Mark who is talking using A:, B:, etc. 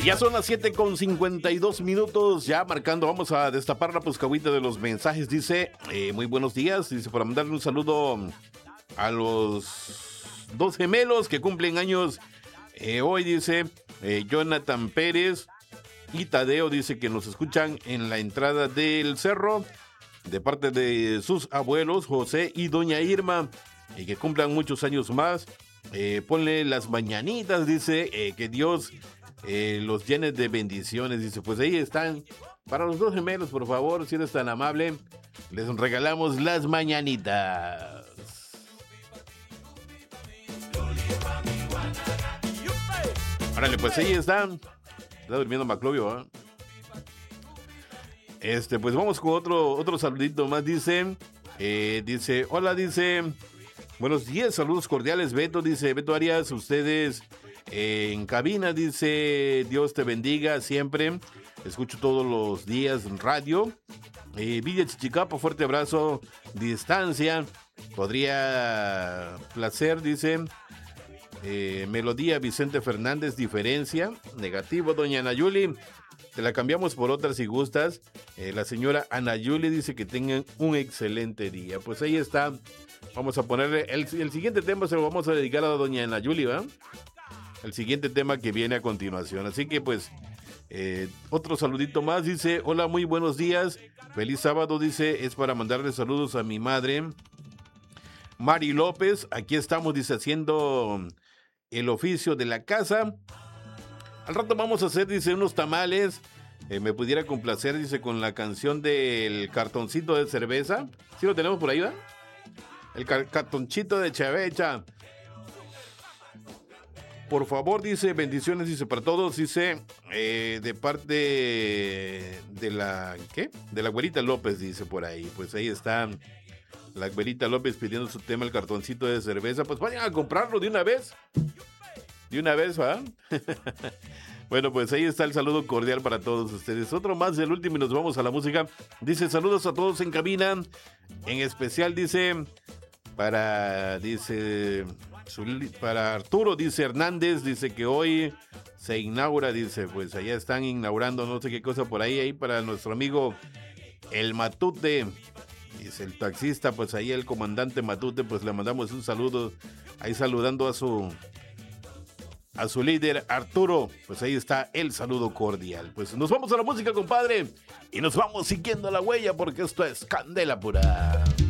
A: Ya son las 7:52, ya marcando, vamos a destapar la puscahuita de los mensajes. Dice, muy buenos días, dice, para mandarle un saludo a los dos gemelos que cumplen años hoy, dice, Jonathan Pérez y Tadeo, dice que nos escuchan en la entrada del cerro, de parte de sus abuelos, José y doña Irma, y que cumplan muchos años más. Ponle las mañanitas, dice, que Dios los llene de bendiciones, dice. Pues ahí están, para los dos gemelos, por favor, si eres tan amable, les regalamos las mañanitas. Órale, pues ahí están. Está durmiendo Maclovio, ¿eh? Pues vamos con otro saludito más, dice, hola, dice, buenos días, saludos cordiales, Beto, dice, Beto Arias, ustedes en cabina, dice, Dios te bendiga siempre, escucho todos los días en radio, Villa Chichicapo, fuerte abrazo, distancia, podría placer, dice, melodía Vicente Fernández, diferencia, negativo, doña Anayuli, te la cambiamos por otra si gustas. La señora Anayuli dice que tengan un excelente día. Pues ahí está. Vamos a ponerle el siguiente tema, se lo vamos a dedicar a doña Anayuli, ¿verdad? El siguiente tema que viene a continuación. Así que pues, otro saludito más. Dice, hola, muy buenos días. Feliz sábado, dice, es para mandarle saludos a mi madre, Mari López. Aquí estamos, dice, haciendo el oficio de la casa. Al rato vamos a hacer, dice, unos tamales. Me pudiera complacer, dice, con la canción del cartoncito de cerveza. ¿Sí lo tenemos por ahí, va? El cartoncito de cerveza. Por favor, dice, bendiciones, dice, para todos, dice, de parte de la, ¿qué? De la güerita López, dice por ahí. Pues ahí está la güerita López pidiendo su tema, el cartoncito de cerveza. Pues vayan a comprarlo de una vez. De una vez, ¿va? Bueno, pues ahí está el saludo cordial para todos ustedes. Otro más, el último, y nos vamos a la música. Dice, saludos a todos en cabina. En especial, dice, para Arturo, dice Hernández, dice que hoy se inaugura, dice, pues allá están inaugurando no sé qué cosa por ahí para nuestro amigo el Matute. Dice el taxista, pues ahí el comandante Matute, pues le mandamos un saludo, ahí saludando a su líder Arturo, pues ahí está el saludo cordial. Pues nos vamos a la música, compadre, y nos vamos siguiendo la huella porque esto es Candela Pura.